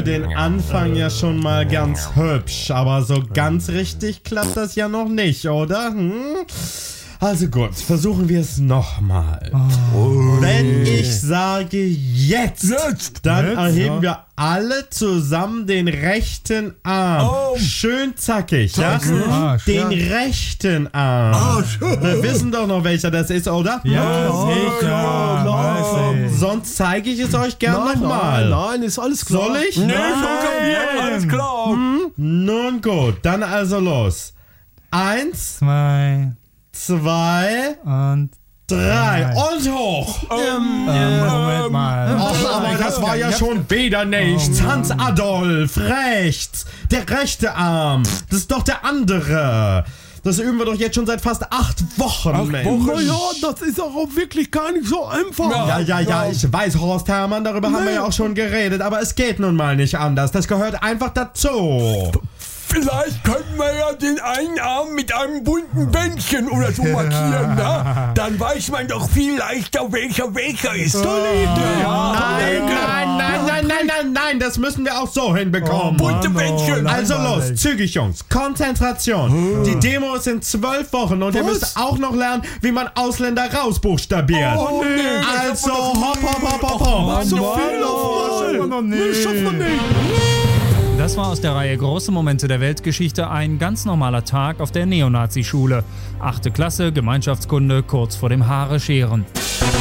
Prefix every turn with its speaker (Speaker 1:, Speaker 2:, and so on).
Speaker 1: für den Anfang ja schon mal ganz hübsch, aber so ganz richtig klappt das ja noch nicht, oder? Also gut, versuchen wir es nochmal. Wenn ich sage jetzt, dann erheben wir alle zusammen den rechten Arm. Schön zackig, ja? Den rechten Arm. Wir wissen doch noch, welcher das ist, oder?
Speaker 2: Ja, sicher.
Speaker 1: Sonst zeige ich es euch gern nochmal.
Speaker 3: Nein, ist alles klar.
Speaker 1: Soll ich?
Speaker 2: Nee, alles klar.
Speaker 1: Nun gut, dann also los. 1, 2
Speaker 2: und
Speaker 1: 3 und hoch.
Speaker 2: Moment mal.
Speaker 1: Ach, aber das war ja schon wieder nichts. Hans Adolf, rechts. Der rechte Arm. Das ist doch der andere. Das üben wir doch jetzt schon seit fast 8 Wochen, Mensch.
Speaker 3: Naja, das ist auch wirklich gar nicht so einfach.
Speaker 1: Ja, ich weiß, Horst Hermann, darüber haben wir ja auch schon geredet, aber es geht nun mal nicht anders. Das gehört einfach dazu.
Speaker 4: Vielleicht könnten wir ja den einen Arm mit einem bunten Bändchen oder so markieren, ne? Dann weiß man doch viel leichter, welcher ist.
Speaker 1: Nein, das müssen wir auch so hinbekommen.
Speaker 4: Bunte Bändchen.
Speaker 1: Also los, zügig, Jungs. Konzentration. Die Demo ist in 12 Wochen und ihr müsst auch noch lernen, wie man Ausländer rausbuchstabiert. Also hopp.
Speaker 3: So viel auf Marsch. Das schaffen wir nicht.
Speaker 2: Das war aus der Reihe Große Momente der Weltgeschichte ein ganz normaler Tag auf der Neonazi-Schule. 8. Klasse, Gemeinschaftskunde, kurz vor dem Haare scheren.